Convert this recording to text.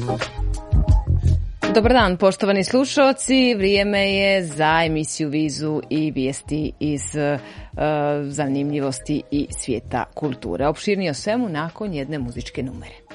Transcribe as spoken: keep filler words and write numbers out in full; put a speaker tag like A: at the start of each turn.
A: Dobar dan, poštovani slušalci. Vrijeme je za emisiju Vizu i vijesti iz uh, zanimljivosti i svijeta kulture. Opširnije o svemu nakon jedne muzičke numere.